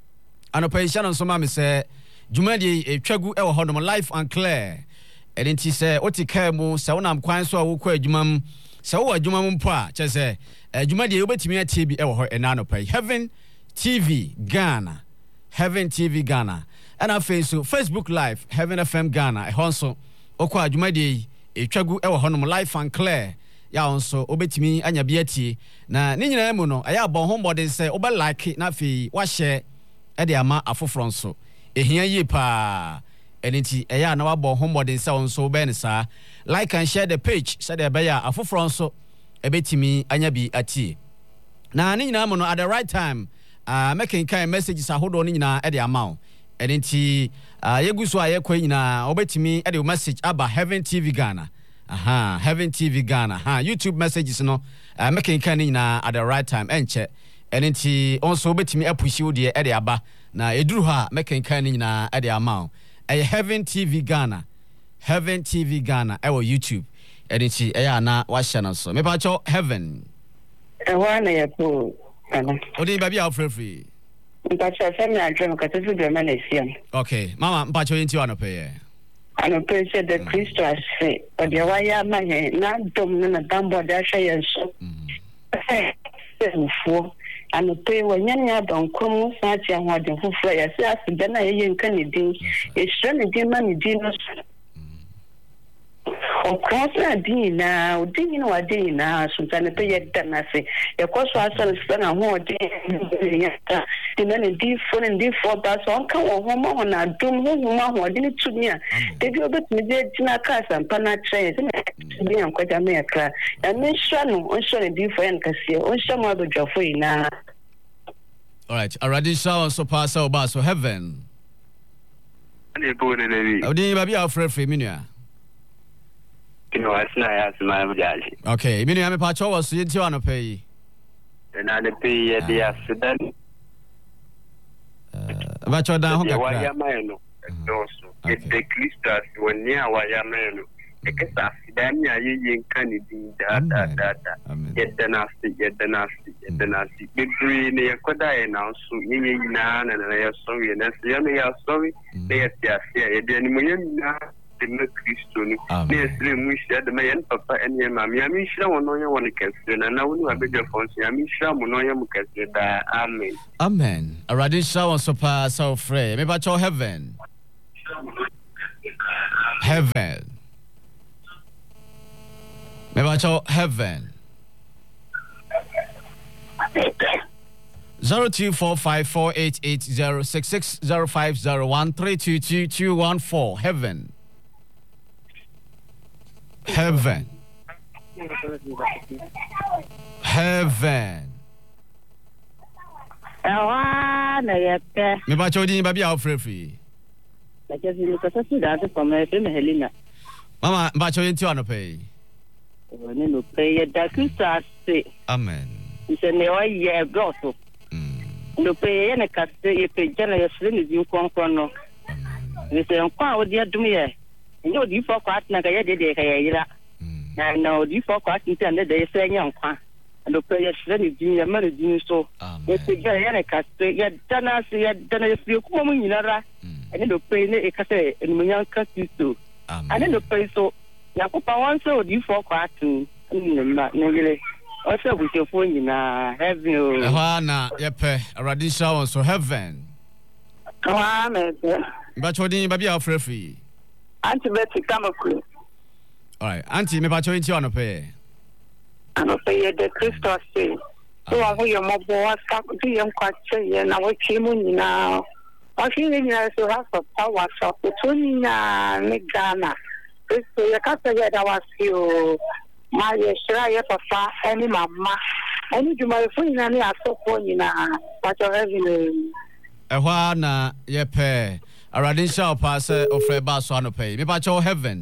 Anopai shanon so ma me se dwumadi etwagu e wo honom life and clear edenti se otika mu se wonam kwan so a wo kwa adwumam se wo adwumam mpo a che se dwumadi obetimi atie bi e wo ho ena anopai Heaven T V Ghana. Heaven T V Ghana. And our Facebook, Facebook Live Heaven F M Ghana e honso okwa dwumadi etwagu e wo honom life and clear ya onso obetimi anya biatie na ni nyina mu no aya bon hombody se obe like na fi wa share e de ama afoforo nso ehia yi pa eniti eya na wabɔ hombody se onso be ne sa like and share the page so de be ya afoforo nso ebetimi anya bi atie na ni nyina mu no at the right time uh making kind messages ahodo ni nyina e de ama eniti uh yeguso ayekwa nyina obetimi e de message aba Heaven T V Ghana. Aha, Heaven T V Ghana. Ha, YouTube messages no uh, making kind nyina at the right time enche eniti also betimi apushi wo de e de aba na eduru ha making kind nyina e de ama e Heaven T V Ghana. Heaven T V Ghana e wo YouTube eniti e ya na wa share no so me pa cho Heaven e wa na ye po ana odi ba bia free free mpacha se me adwem ka tesu de ma na siam. Okay mama mpacha yenti wa no pe ye ano pe se de Kristo ase o de wa ya ma ye na dom na dambo da hwe ye so eh se ano pe wanyanya don komu sa ti ahode fufura ya se asida na ye nka ne din e hwe ne din ma ne din no o kosa din na o din no adin na so tane pe ye dana se e koso asal se na ho din ya ta din ne din fo ne din fo ba so kan wo ho ma na dum ho ho ma ho din tumi a de bi obet me je tina ka sampa na tre se ne bi an kwaja me ka ya me hwa no on hwa ne din fo en kase on hwa ma do dwafo ina. All right, already show so pass over so Heaven. Ani bo ne ne bi. Odi ba bia free free minua. Kino asna ya sma mu jaji. Okay, minua me pa cho was yenti wa no pay. Na ne pay ye dia sedan. Eh, ba cho dan ho kakra. Wa ya mai no. No so. E de Christus woni a wa ya mai no. E ke sa sedan ya ye ye kan di da da da da. Ye danasti, ye danasti, ye danasti. Bibri ne yakoda e na so ye ye na na na ya sorry na se ya me ya sorry. Ne ya tia se ye de ni mo ye na de me Kristo ni na esre mu hia de me yen papa ene ma me ami hira wono ye woni kase na na woni abegya fonse ami hira mo no ye mu kase da amen amen arade hira won so pa so frɛ me ba cho heaven heaven me ba cho heaven zero two four five four eight eight zero six six zero five zero one three two two two one four heaven heaven heaven Ewa na yepe me ba chodi ba bia ofre free na just ni ko so da to me pe me Helena mama ba chodi ti ano pe o ne no pe ye da Christ amen se ne o ye goso no pe ye ne kase ye pe jana ye sre ni din konkon no ni se nkwa o dia dum ye nyo di fo kwa atna ka ye de de ka ye yira na no di fo kwa atna ne de se nya nkwa no pe ye sre ni din ye ma ni din so ye pe jana ye ne kase ye dana se ye dana ye fi ku mo nyinara ene no pe ne e kase enu nya ka Kristo ane no pe so yakopa wan so di fo kwa atna ni ma ne gele also we can phone you na heaven eh na yepe arade show so heaven amen ba chodi ba bia ofre free auntie Betty Kamakru all right auntie me ba chodi ti ono pe ano pe de Christo say so wa ho yo mo bo wa sa di yem kwa che ye na wo chi mu ni na wa chi ni na so ha so power so to ni na me Ghana Christo ye ka se ye da wa si o ma ye shira ye papa any mama any do my phone na ni asopọ ni na what you having ehwa na ye pe arade show pa se ofre ba so ano pe me ba cho heaven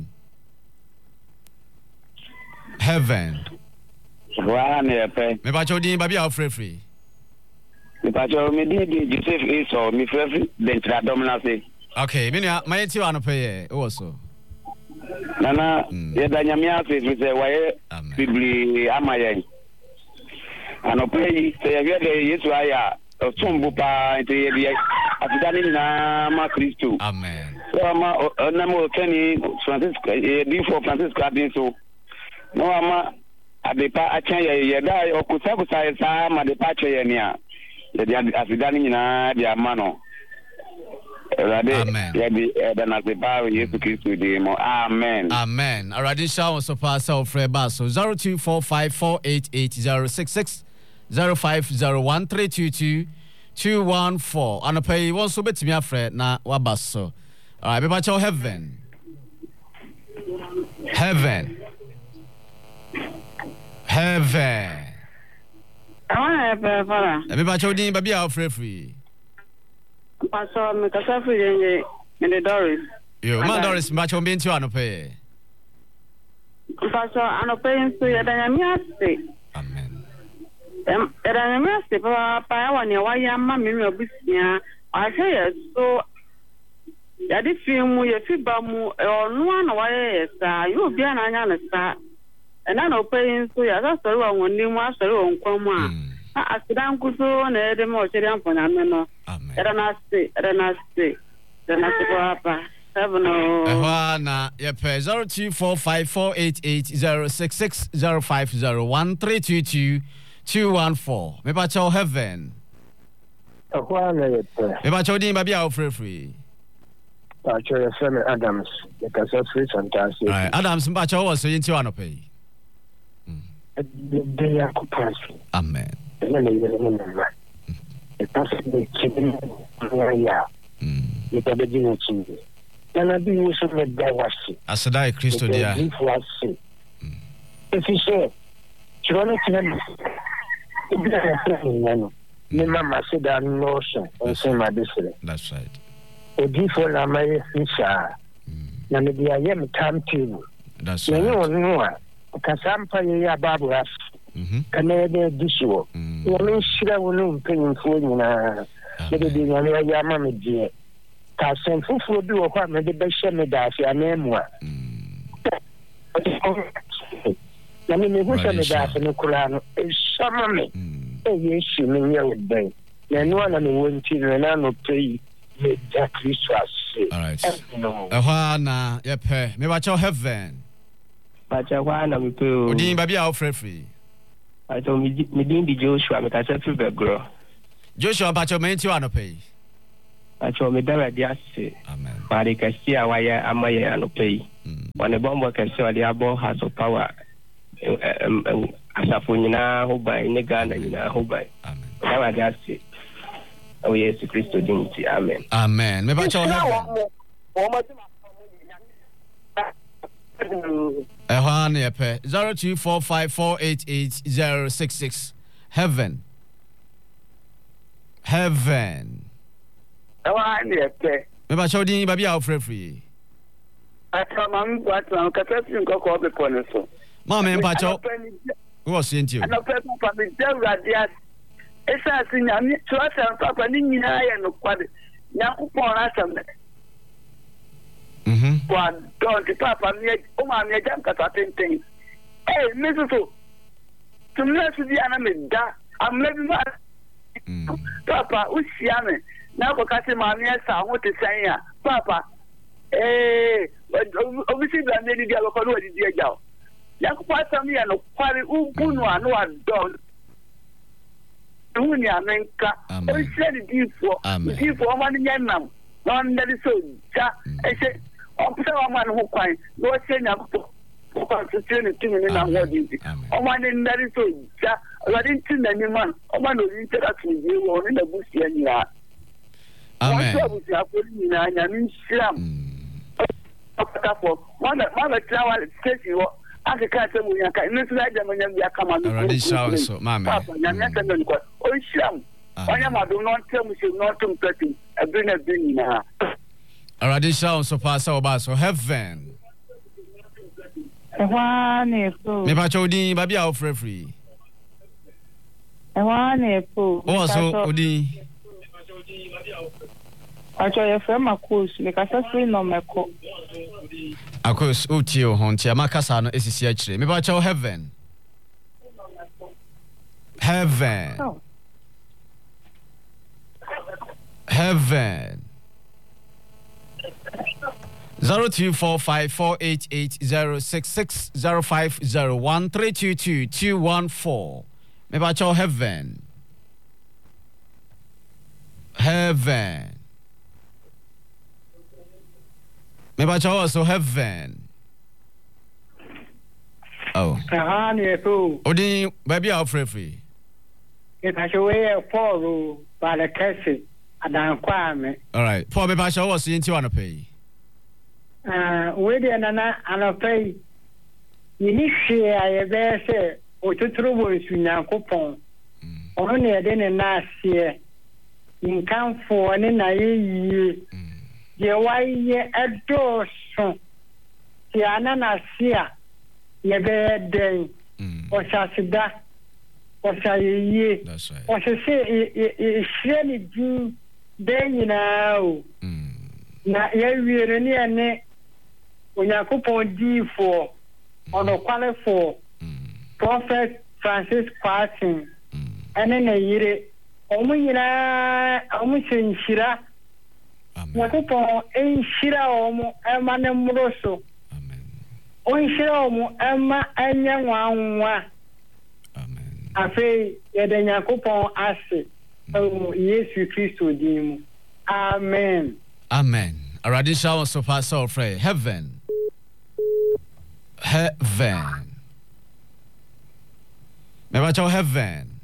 heaven wa na ye pe me ba cho din ba bia ofre free me ba cho me di di Joseph is so me free free den tra domina se okay me na my ti ano pe ye o so nana ye da nyamia se se se wa ye bibli amaye anope se ye de Yesu aya tumbu pa nte ye bi afidani na ma Kristo amen so ama na mo keni Francisco e bi for Francisco abin so no ama adepa achen ye ye da okusa kusa sa ma depa che ye ni a ye di afidani na di amano amen amen amen arade show so pa so free ba so zero two four five four eight eight zero six six zero five zero one three two two two one four anopai won so betimi afre na wabaso all right be ba cho heaven heaven heaven ah be para be ba cho din ba bia ofre free Pastor me kasa free yenye me Doris yo ma Doris ma cho bin ti ano pe Pastor ano pe nso ya danya mi ase amen em danya mi ase pa pa ya wani wa ya ma me me obusia a hwe ye so ya di fi mu ye fi ba mu onu ana wa ye sa yo bia na anya na sa ena no pe nso ya sa sori wa woni mu asori won kwam a asidan kuso na ede mo chiri amfona me no Renasti, Renasti, Renasti Papa. Ehwa na yepe zero two four five four eight eight zero six six zero five zero one three two two two one four. Me ba cho heaven. Ehwa na yepe. Me ba cho din ba bia ofre free. Ba cho ye free Adams. The kasa free fantastic. Right, Adams ba cho was yin ti wa no pay. De ya ku pass. Amen. Ne ne ye ne ne. That's the chicken. Yeah. You got the dinner chicken. Then I be using the Dawasi. As a die Christo, dear. If you say, Chirona China, Mama said that notion and say my district. That's right. A different Amaya Fisher. Now, the I am timetable. That's right. You know, because I'm paying a babu. Canada disuo. Women should have known paying for you now. Maybe the Yamama dear. Castle for do a part, maybe the Shemidas, your memoir. I mean, it was a Medas in the Koran. It's summer me. A yes, you mean your day. Then one of the one children, I no pay. That Christmas. All right. Ehwana yepe. Me bacho heaven. Bacho hwana me pe o. Odin ba bia o free free. Bacho me me din di Joshua me ka se free begro. Joshua bacho me nti wa no pay. Bacho me dara di ase. Amen. Pare ka si awaya amaye ano pay. Wane bombo ka se wali abo has of power. Asafo nyina ho ban ne Ghana nyina ho ban. Amen. Dara di ase. Oh yes, Christo dinti. Amen. Amen. Me bacho heaven. Ehwan yepe zero two four five four eight eight zero six six. Heaven. Heaven. Ehwan yepe. Me bacho din ba bia o free free. Ata mam kwatwa kasasi nkoko be pone so. Ma me bacho. Wo senti o. Ana pepa pa me dawradia. Esa sinya mi twasa papa ni nyina ya no kwade. Yakupon asam. Mhm. Kwa don't papa mi o ma mi jam kata tenten. Eh mesuso. Tumna sudi ana me da. Am lebi ma. Papa usia me. Na ko kase ma mi esa ho te san ya. Papa eh obisi bla me di dia ko no di dia jaw. Yakupon asam ya no kware ubunu anu adon. Uni amenka o shedi difo difo ma ni nyanam no ndeli so ja ese o pese wa ma no kwan no se nya ko ko so se ni timi ni na ho di o ma ni ndeli so ja o di tin na ni man o ma no ni tera tu di wo ni na busi anya amen o so busi afo ni na nya ni sham o pata fo ma na ma na trawa station wo aka ka ta mu yanka ina su da manyan ya kama no already show so mama papa nya nya ta no ko o sham onya ma do non tell mu se non tum peti abina bin na already show so pass over so heaven ehwane fo me ba chodin ba bia o free free ehwane fo o so odin acho ye fe makos me ka sa free no meko akos uti o honti amakasa no esisi a kire me ba cho heaven heaven oh. Heaven zero two four five four eight eight zero six six zero five zero one three two two two one four me ba cho heaven heaven me ba cho also heaven oh aha ne to odin baby a free free e ta show e Paul ba le kese adan kwa me all right Paul me ba cho was yin ti wa no pay ah we de na na anopay yini hwe aye be se o tuturu bo sunyankopon ono ne de ne na asie nkanfo ne na yi ye waye adoso ti anana sia ye be den o sasida o sayiye o se e hwe ni du den na o na ye wiere ne ene Onyankopon di for ono kwale for Prophet Francis Quartin ene na yire omu nyina omu senshira Onyankopon enshira omu ema ne mroso amen onshira omu ema anya nwanwa amen afi yede Onyankopon ase o Yesu Kristo dimu amen amen already shall so pass all free heaven heaven me ba cho heaven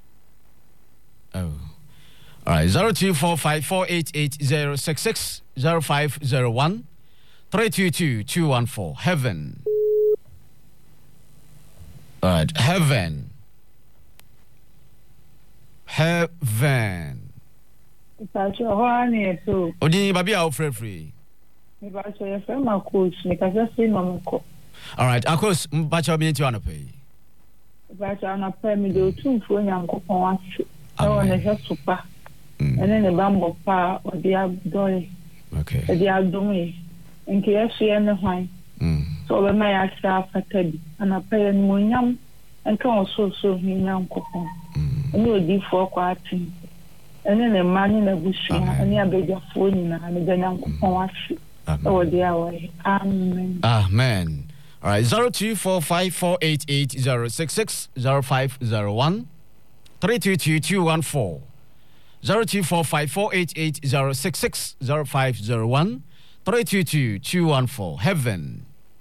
oh all right zero two four five four eight eight zero six six zero five zero one three two two two one four heaven all right heaven heaven Sacho hwane so odin ba bia o free free me ba so ye free ma coach me ka se free no mko all right akos ba cha bi nti wa no pay ba cha na pay me do tu fo Nyankopon ase e wona he super ene ne bambo pa odi adoi okay odi adomi enke yesu ye ne hwan mm so be ma ya sha fatabi ana pay ni monyam enka o so so Nyankopon mm ene odi fo kwa ati ɛne ne mma ne n'abusua ɛne abadwafoɔ nyinaa ne Nyankopɔn ase ɛwɔ deɛ a wɔyɛ. Amen. Amen. All right, zero two four five four eight eight zero six six zero five zero one three two two two one four zero two four five four eight eight zero six six zero five zero one three two two two one four. Heaven.